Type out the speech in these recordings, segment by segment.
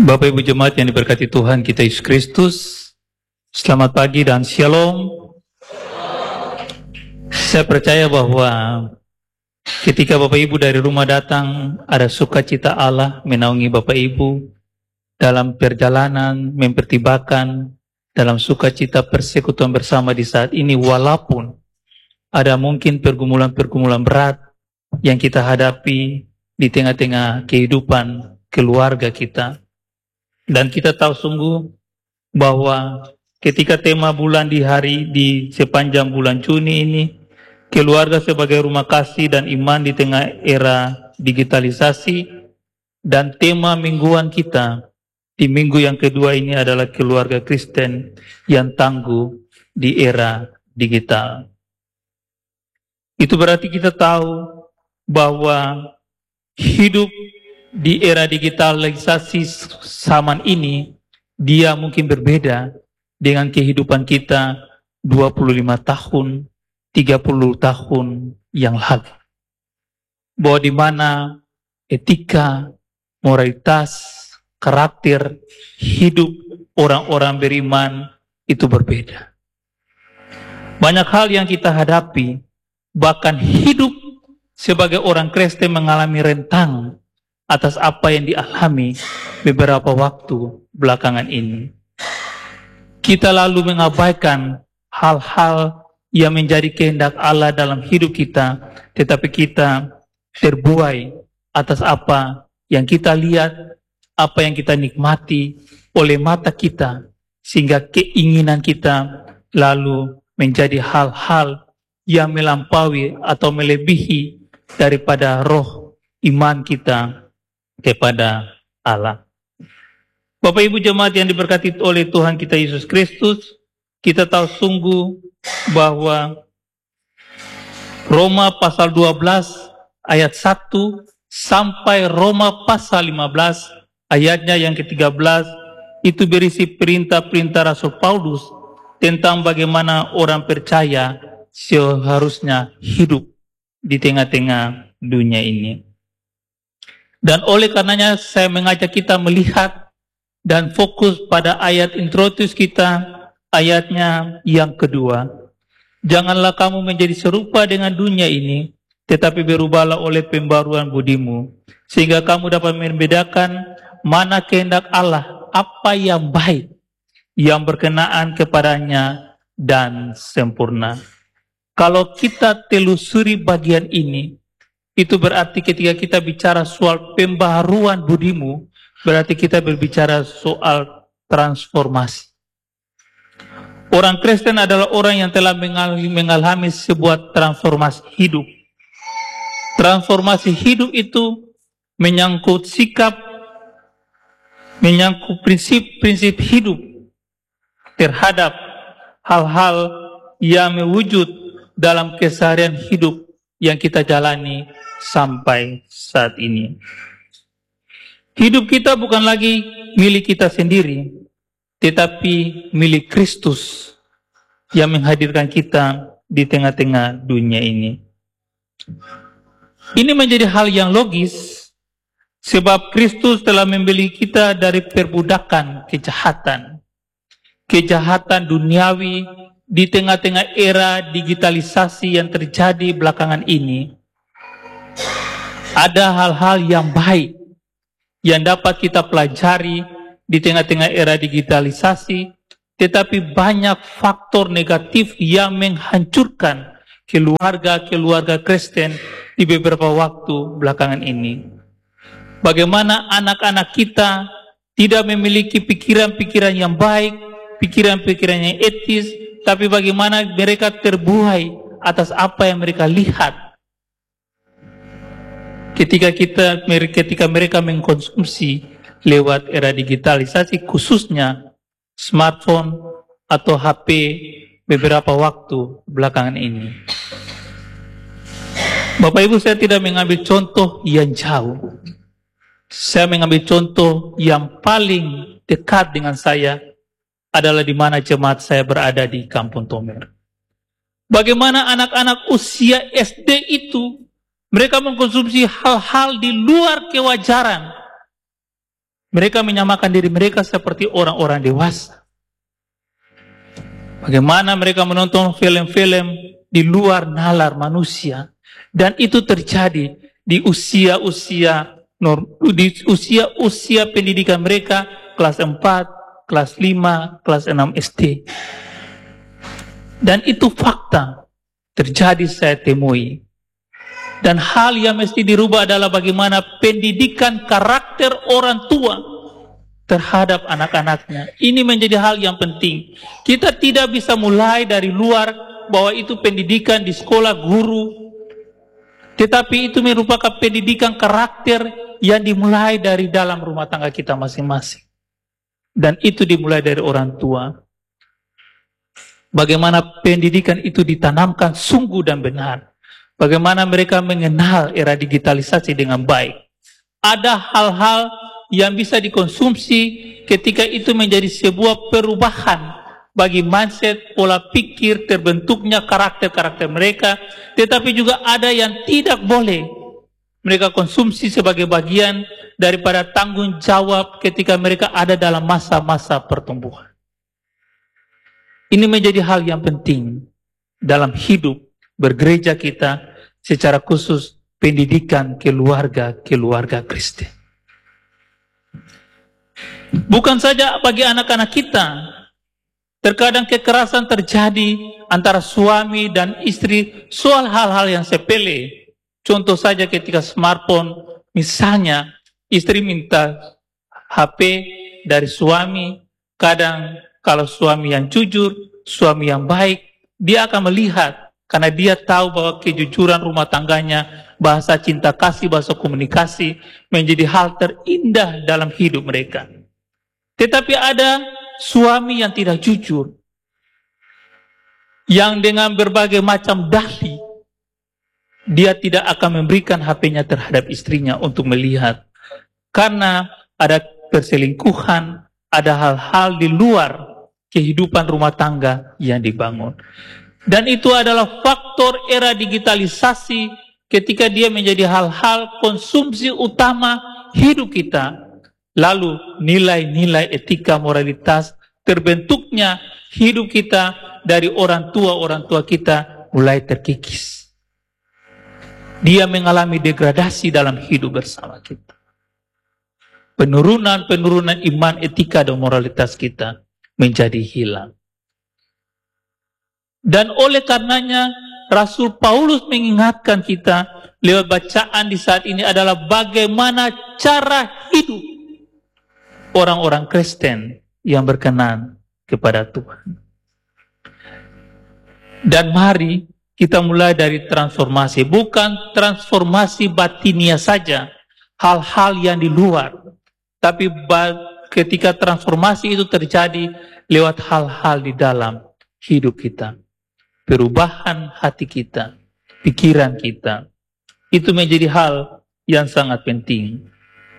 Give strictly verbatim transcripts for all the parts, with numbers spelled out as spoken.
Bapak Ibu Jemaat yang diberkati Tuhan kita Yesus Kristus, selamat pagi dan shalom. Saya percaya bahwa ketika Bapak Ibu dari rumah datang, ada sukacita Allah menaungi Bapak Ibu dalam perjalanan, mempertimbangkan dalam sukacita persekutuan bersama di saat ini, walaupun ada mungkin pergumulan-pergumulan berat yang kita hadapi di tengah-tengah kehidupan keluarga kita. Dan kita tahu sungguh bahwa ketika tema bulan di hari di sepanjang bulan Juni ini, keluarga sebagai rumah kasih dan iman di tengah era digitalisasi, dan tema mingguan kita di minggu yang kedua ini adalah keluarga Kristen yang tangguh di era digital. Itu berarti kita tahu bahwa hidup di era digitalisasi zaman ini, dia mungkin berbeda dengan kehidupan kita dua puluh lima tahun, tiga puluh tahun yang lalu. Bahwa di mana etika, moralitas, karakter, hidup orang-orang beriman itu berbeda. Banyak hal yang kita hadapi, bahkan hidup sebagai orang Kristen mengalami rentang atas apa yang dialami beberapa waktu belakangan ini. Kita lalu mengabaikan hal-hal yang menjadi kehendak Allah dalam hidup kita, tetapi kita terbuai atas apa yang kita lihat, apa yang kita nikmati oleh mata kita, sehingga keinginan kita lalu menjadi hal-hal yang melampaui atau melebihi daripada roh iman kita kepada Allah. Bapak Ibu Jemaat yang diberkati oleh Tuhan kita Yesus Kristus, kita tahu sungguh bahwa Roma pasal dua belas ayat satu sampai Roma pasal lima belas ayatnya yang ke tiga belas itu berisi perintah-perintah Rasul Paulus tentang bagaimana orang percaya seharusnya hidup di tengah-tengah dunia ini. Dan oleh karenanya saya mengajak kita melihat dan fokus pada ayat introduksi kita, ayatnya yang kedua. Janganlah kamu menjadi serupa dengan dunia ini, tetapi berubahlah oleh pembaruan budimu, sehingga kamu dapat membedakan mana kehendak Allah, apa yang baik, yang berkenaan kepadanya dan sempurna. Kalau kita telusuri bagian ini, itu berarti ketika kita bicara soal pembaharuan budimu, berarti kita berbicara soal transformasi. Orang Kristen adalah orang yang telah mengalami, mengalami sebuah transformasi hidup. Transformasi hidup itu menyangkut sikap, menyangkut prinsip-prinsip hidup terhadap hal-hal yang mewujud dalam keseharian hidup yang kita jalani sampai saat ini. Hidup kita bukan lagi milik kita sendiri, tetapi milik Kristus yang menghadirkan kita di tengah-tengah dunia ini. Ini menjadi hal yang logis, sebab Kristus telah membeli kita dari perbudakan kejahatan. Kejahatan duniawi di tengah-tengah era digitalisasi yang terjadi belakangan ini. Ada hal-hal yang baik yang dapat kita pelajari di tengah-tengah era digitalisasi, tetapi banyak faktor negatif yang menghancurkan keluarga-keluarga Kristen di beberapa waktu belakangan ini. Bagaimana anak-anak kita tidak memiliki pikiran-pikiran yang baik, pikiran-pikiran yang etis, tapi bagaimana mereka terbuai atas apa yang mereka lihat ketika kita ketika mereka mengkonsumsi lewat era digitalisasi, khususnya smartphone atau H P beberapa waktu belakangan ini. Bapak Ibu, saya tidak mengambil contoh yang jauh. Saya mengambil contoh yang paling dekat dengan saya, adalah di mana jemaat saya berada di Kampung Tomer. Bagaimana anak-anak usia S D itu, mereka mengkonsumsi hal-hal di luar kewajaran. Mereka menyamakan diri mereka seperti orang-orang dewasa. Bagaimana mereka menonton film-film di luar nalar manusia. Dan itu terjadi di usia-usia di usia-usia pendidikan mereka kelas empat, kelas lima, kelas enam S D. Dan itu fakta terjadi saya temui. Dan hal yang mesti dirubah adalah bagaimana pendidikan karakter orang tua terhadap anak-anaknya. Ini menjadi hal yang penting. Kita tidak bisa mulai dari luar bahwa itu pendidikan di sekolah guru. Tetapi itu merupakan pendidikan karakter yang dimulai dari dalam rumah tangga kita masing-masing. Dan itu dimulai dari orang tua. Bagaimana pendidikan itu ditanamkan sungguh dan benar. Bagaimana mereka mengenal era digitalisasi dengan baik. Ada hal-hal yang bisa dikonsumsi ketika itu menjadi sebuah perubahan bagi mindset, pola pikir, terbentuknya karakter-karakter mereka. Tetapi juga ada yang tidak boleh mereka konsumsi sebagai bagian daripada tanggung jawab ketika mereka ada dalam masa-masa pertumbuhan. Ini menjadi hal yang penting dalam hidup bergereja kita, secara khusus pendidikan keluarga-keluarga Kristen. Bukan saja bagi anak-anak kita, terkadang kekerasan terjadi antara suami dan istri soal hal-hal yang sepele. Contoh saja ketika smartphone, misalnya istri minta H P dari suami, kadang kalau suami yang jujur, suami yang baik, dia akan melihat. Karena dia tahu bahwa kejujuran rumah tangganya, bahasa cinta kasih, bahasa komunikasi menjadi hal terindah dalam hidup mereka. Tetapi ada suami yang tidak jujur, yang dengan berbagai macam dalih, dia tidak akan memberikan H P-nya terhadap istrinya untuk melihat. Karena ada perselingkuhan, ada hal-hal di luar kehidupan rumah tangga yang dibangun. Dan itu adalah faktor era digitalisasi ketika dia menjadi hal-hal konsumsi utama hidup kita. Lalu nilai-nilai etika moralitas terbentuknya hidup kita dari orang tua-orang tua kita mulai terkikis. Dia mengalami degradasi dalam hidup bersama kita. Penurunan-penurunan iman, etika, dan moralitas kita menjadi hilang. Dan oleh karenanya Rasul Paulus mengingatkan kita lewat bacaan di saat ini adalah bagaimana cara hidup orang-orang Kristen yang berkenan kepada Tuhan. Dan mari kita mulai dari transformasi, bukan transformasi batinia saja, hal-hal yang di luar, tapi ketika transformasi itu terjadi lewat hal-hal di dalam hidup kita. Perubahan hati kita, pikiran kita, itu menjadi hal yang sangat penting.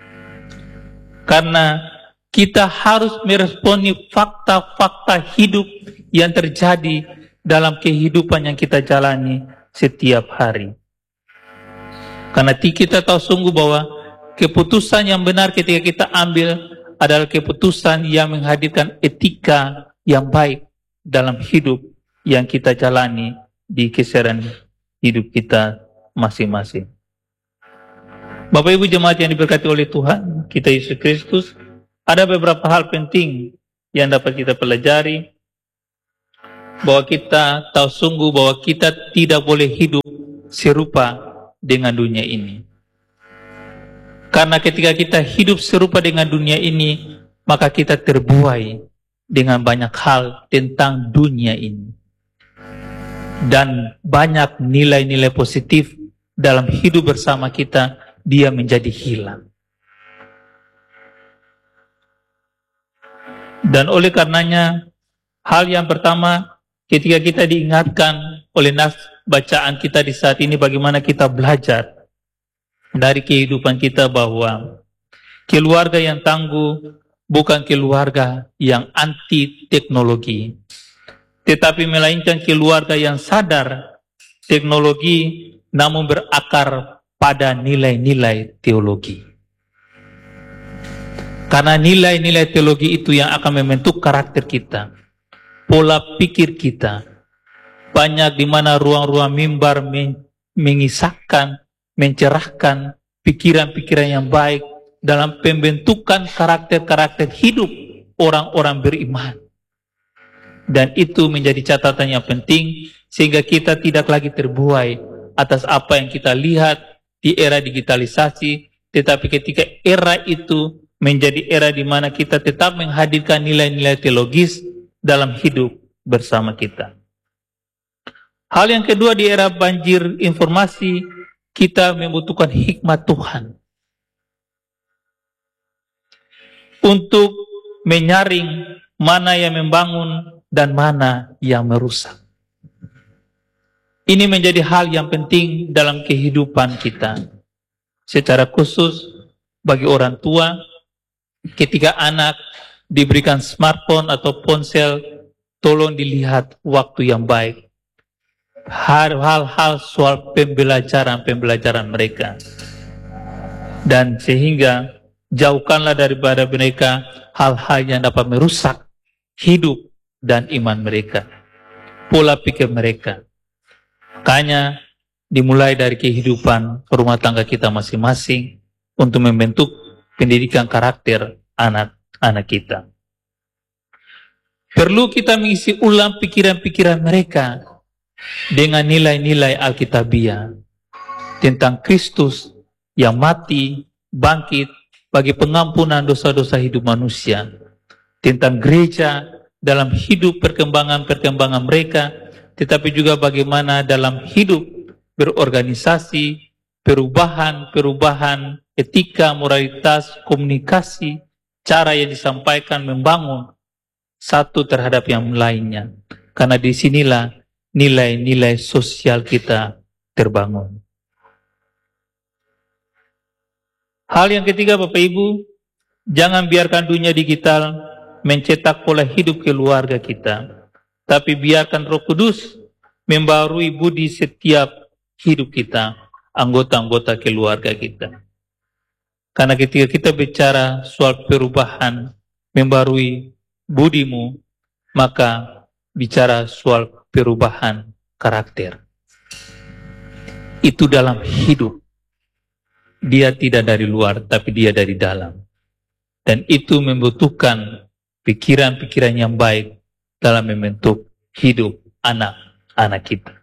Karena kita harus meresponi fakta-fakta hidup yang terjadi dalam kehidupan yang kita jalani setiap hari. Karena kita tahu sungguh bahwa keputusan yang benar ketika kita ambil adalah keputusan yang menghadirkan etika yang baik dalam hidup yang kita jalani di keseharian hidup kita masing-masing. Bapak Ibu jemaat yang diberkati oleh Tuhan kita Yesus Kristus, ada beberapa hal penting yang dapat kita pelajari, bahwa kita tahu sungguh bahwa kita tidak boleh hidup serupa dengan dunia ini. Karena ketika kita hidup serupa dengan dunia ini, maka kita terbuai dengan banyak hal tentang dunia ini. Dan banyak nilai-nilai positif dalam hidup bersama kita, dia menjadi hilang. Dan oleh karenanya, hal yang pertama, ketika kita diingatkan oleh nas bacaan kita di saat ini, bagaimana kita belajar dari kehidupan kita bahwa keluarga yang tangguh bukan keluarga yang anti teknologi, tetapi melainkan keluarga yang sadar teknologi namun berakar pada nilai-nilai teologi. Karena nilai-nilai teologi itu yang akan membentuk karakter kita, pola pikir kita. Banyak di mana ruang-ruang mimbar men mengisahkan, mencerahkan pikiran-pikiran yang baik dalam pembentukan karakter-karakter hidup orang-orang beriman. Dan itu menjadi catatan yang penting sehingga kita tidak lagi terbuai atas apa yang kita lihat di era digitalisasi, tetapi ketika era itu menjadi era di mana kita tetap menghadirkan nilai-nilai teologis dalam hidup bersama kita. Hal yang kedua, di era banjir informasi, kita membutuhkan hikmat Tuhan untuk menyaring mana yang membangun dan mana yang merusak. Ini menjadi hal yang penting dalam kehidupan kita. Secara khusus bagi orang tua, ketika anak diberikan smartphone atau ponsel, tolong dilihat waktu yang baik. Hal-hal soal pembelajaran-pembelajaran mereka. Dan sehingga jauhkanlah daripada mereka hal-hal yang dapat merusak hidup dan iman mereka, pola pikir mereka. Makanya dimulai dari kehidupan rumah tangga kita masing-masing untuk membentuk pendidikan karakter anak-anak kita. Perlu kita mengisi ulang pikiran-pikiran mereka dengan nilai-nilai Alkitabiah tentang Kristus yang mati, bangkit bagi pengampunan dosa-dosa hidup manusia, tentang gereja dalam hidup perkembangan-perkembangan mereka, tetapi juga bagaimana dalam hidup berorganisasi, perubahan-perubahan etika, moralitas, komunikasi, cara yang disampaikan membangun satu terhadap yang lainnya. Karena disinilah nilai-nilai sosial kita terbangun. Hal yang ketiga, Bapak Ibu, jangan biarkan dunia digital mencetak pola hidup keluarga kita, tapi biarkan Roh Kudus membarui budi setiap hidup kita, anggota-anggota keluarga kita. Karena ketika kita bicara soal perubahan, membarui budimu, maka bicara soal perubahan karakter. Itu dalam hidup. Dia tidak dari luar, tapi dia dari dalam. Dan itu membutuhkan pikiran-pikiran yang baik dalam membentuk hidup anak-anak kita.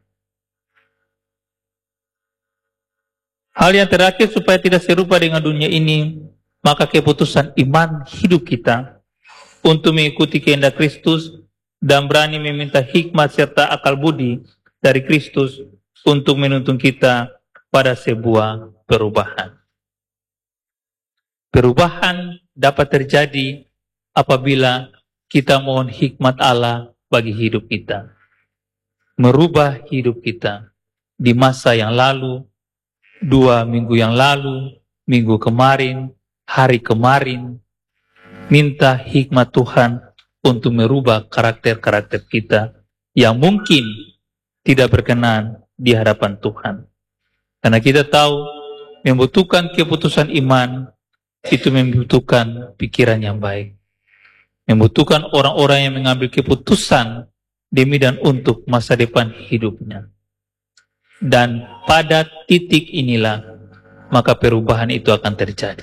Hal yang terakhir, supaya tidak serupa dengan dunia ini, maka keputusan iman hidup kita untuk mengikuti kehendak Kristus dan berani meminta hikmat serta akal budi dari Kristus untuk menuntun kita pada sebuah perubahan. Perubahan dapat terjadi apabila kita mohon hikmat Allah bagi hidup kita. Merubah hidup kita di masa yang lalu, dua minggu yang lalu, minggu kemarin, hari kemarin. Minta hikmat Tuhan untuk merubah karakter-karakter kita yang mungkin tidak berkenan di hadapan Tuhan. Karena kita tahu membutuhkan keputusan iman itu membutuhkan pikiran yang baik. Membutuhkan orang-orang yang mengambil keputusan demi dan untuk masa depan hidupnya. Dan pada titik inilah maka perubahan itu akan terjadi.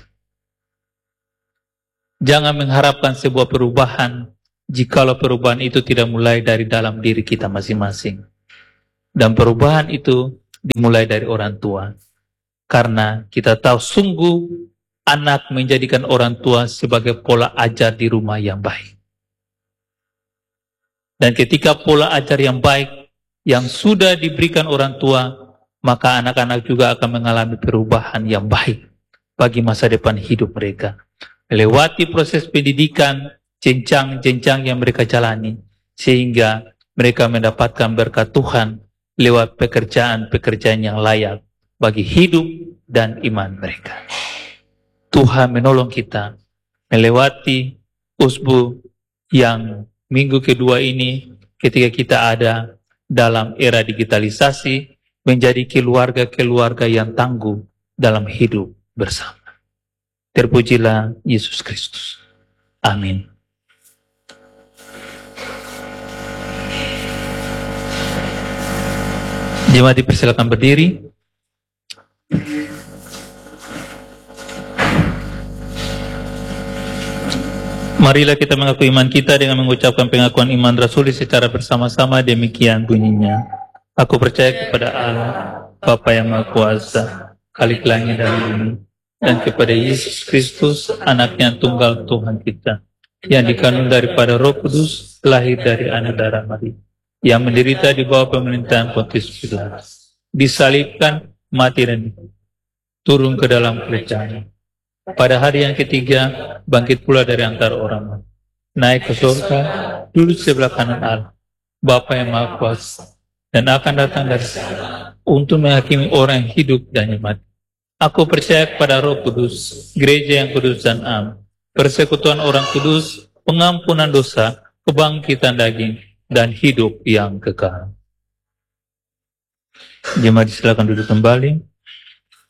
Jangan mengharapkan sebuah perubahan jikalau perubahan itu tidak mulai dari dalam diri kita masing-masing. Dan perubahan itu dimulai dari orang tua. Karena kita tahu sungguh anak menjadikan orang tua sebagai pola ajar di rumah yang baik. Dan ketika pola ajar yang baik yang sudah diberikan orang tua, maka anak-anak juga akan mengalami perubahan yang baik bagi masa depan hidup mereka. Melewati proses pendidikan, jenjang-jenjang yang mereka jalani, sehingga mereka mendapatkan berkat Tuhan lewat pekerjaan-pekerjaan yang layak bagi hidup dan iman mereka. Tuhan menolong kita melewati usbu yang minggu kedua ini, ketika kita ada dalam era digitalisasi, menjadi keluarga-keluarga yang tangguh dalam hidup bersama. Terpujilah Yesus Kristus. Amin. Jemaat dipersilakan berdiri. Marilah kita mengaku iman kita dengan mengucapkan pengakuan iman rasuli secara bersama-sama. Demikian bunyinya. Aku percaya kepada Allah, Bapa yang Maha Kuasa, Khalik langit dan bumi, dan kepada Yesus Kristus, Anaknya yang tunggal Tuhan kita, yang dikandung daripada Roh Kudus, lahir dari anak darah Maria, yang menderita di bawah pemerintahan Pontius Pilatus, disalibkan, mati dan turun ke dalam kerajaan. Pada hari yang ketiga, bangkit pula dari antara orang mati, naik ke surga, duduk sebelah kanan Allah, Bapa yang Maha Kuasa, dan akan datang dari sana untuk menghakimi orang yang hidup dan yang mati. Aku percaya kepada Roh Kudus, gereja yang kudus dan am, persekutuan orang kudus, pengampunan dosa, kebangkitan daging, dan hidup yang kekal. Jemaat silakan duduk kembali.